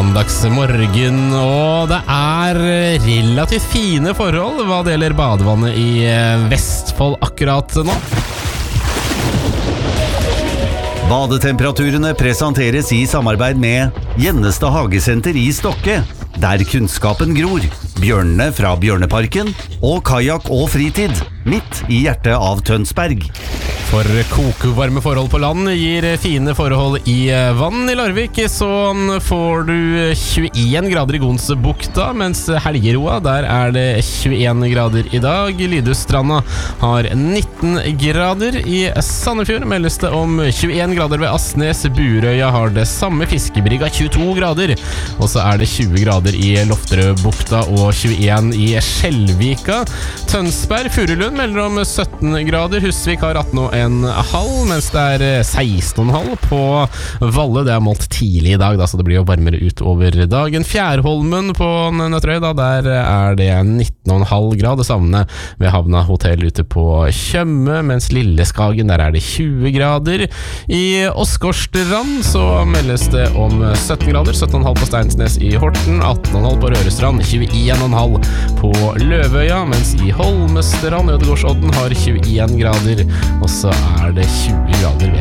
mandagsmorgen, og det relativt fine forhold hva det gjelder badevannet i Vestfold akkurat nå. Badetemperaturene presenteres i samarbeid med Gjennestad Hagesenter i Stokke, der kunnskapen gror, bjørnene fra Bjørneparken og kajak og fritid, midt i hjertet av Tønsberg. For kokevarme forhold på land gir fine forhold i vann i Larvik, så får du 21 grader i Gonsbukta, mens Helgeroa, der det 21 grader i dag. Lydusstranda har 19 grader. I Sandefjord meldes det om 21 grader ved Asnes. Burøya har det samme, Fiskebrygga 22 grader. Og så det 20 grader i Lofterødbukta og 21 i Skjelvika. Tønsberg, Furulund melder om 17 grader. Husvik har 18,5, mens det 16,5 på Valle. Det målt tidlig i dag, da, så det blir jo varmere utover dagen. Fjærholmen på Nøtterøy, da, der det 19,5 grad. Det samme ved Havna hotell ute på Tjøme, mens Lilleskagen, der det 20 grader. I Åsgårdstrand så meldes det om 17 grader, 17,5 på Steinsnes i Horten, 18,5 på Rørestrand, 21,5 på Løvøya, mens i Holmestrand, Ødegårdsodden, har 21 grader, og så det 20 grader ved